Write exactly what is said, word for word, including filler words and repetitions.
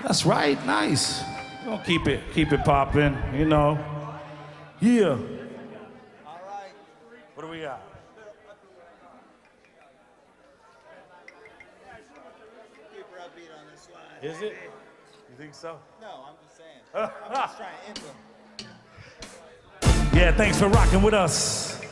That's right, nice. We're gonna keep it, keep it popping, you know. Yeah. All right. What do we got? Keep her upbeat on this slide. Is it? You think so? No, I'm just saying. I'm just trying to end them. Yeah, thanks for rocking with us.